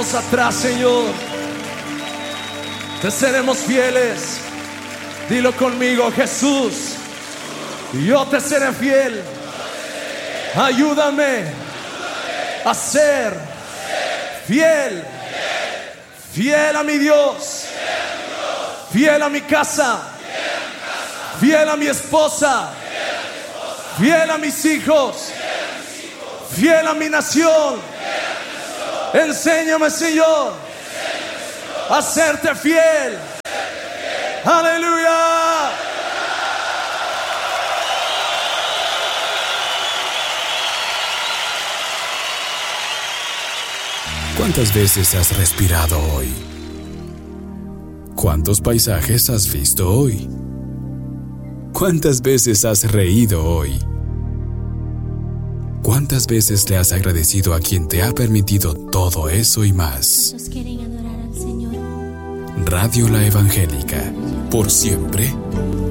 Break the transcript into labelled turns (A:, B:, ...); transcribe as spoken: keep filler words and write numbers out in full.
A: dejaremos atrás, Señor. Te seremos fieles. Dilo conmigo, Jesús, yo te seré fiel. Ayúdame a ser fiel. Fiel a mi Dios. Fiel a mi casa. Fiel a mi esposa. Fiel a mis hijos. Fiel a mi nación. Enséñame, Señor, a serte fiel. Aleluya.
B: ¿Cuántas veces has respirado hoy? ¿Cuántos paisajes has visto hoy? ¿Cuántas veces has reído hoy? ¿Cuántas veces le has agradecido a quien te ha permitido todo eso y más?
C: ¿Cuántos quieren adorar al Señor?
B: Radio La Evangélica, por siempre